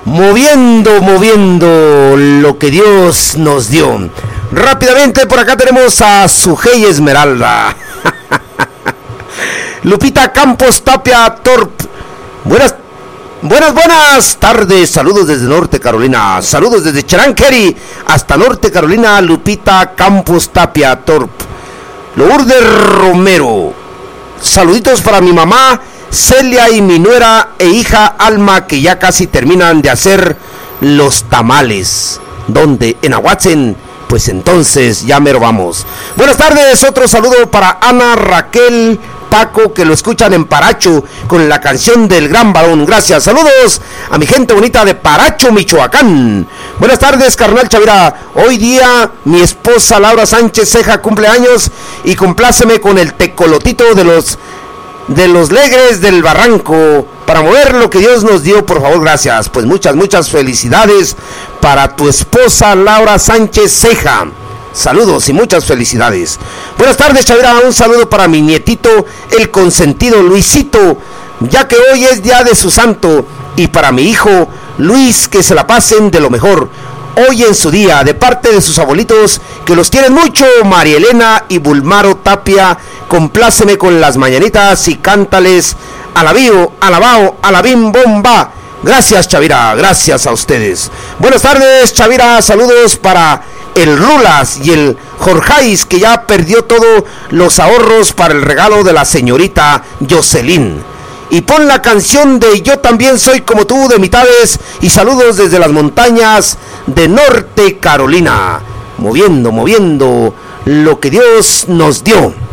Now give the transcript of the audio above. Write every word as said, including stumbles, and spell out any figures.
moviendo, moviendo lo que Dios nos dio. Rápidamente por acá tenemos a Sujei Esmeralda. Lupita Campos Tapia Torp. Buenas, buenas, buenas tardes. Saludos desde Norte Carolina. Saludos desde Charanqueri hasta Norte Carolina. Lupita Campos Tapia Torp. Lourdes Romero. Saluditos para mi mamá Celia y mi nuera e hija Alma, que ya casi terminan de hacer los tamales. ¿Dónde? En Aguatzen. Pues entonces ya mero vamos. Buenas tardes, otro saludo para Ana, Raquel, Paco, que lo escuchan en Paracho con la canción del Gran Varón. Gracias, saludos a mi gente bonita de Paracho, Michoacán. Buenas tardes, carnal Chavira. Hoy día mi esposa Laura Sánchez Ceja cumpleaños y compláceme con el tecolotito de los de los Legres del Barranco para mover lo que Dios nos dio, por favor, gracias. Pues muchas, muchas felicidades para tu esposa Laura Sánchez Ceja. Saludos y muchas felicidades. Buenas tardes, Chavira. Un saludo para mi nietito, el consentido Luisito, ya que hoy es día de su santo, y para mi hijo Luis, que se la pasen de lo mejor hoy en su día, de parte de sus abuelitos, que los quieren mucho, María Elena y Bulmaro Tapia. Compláceme con las mañanitas y cántales alabío, alabao, alabim bomba. Gracias, Chavira, gracias a ustedes. Buenas tardes, Chavira, saludos para el Rulas y el Jorjais, que ya perdió todos los ahorros para el regalo de la señorita Jocelyn. Y pon la canción de Yo también soy como tú, de Mitades, y saludos desde las montañas de Norte Carolina. Moviendo, moviendo lo que Dios nos dio.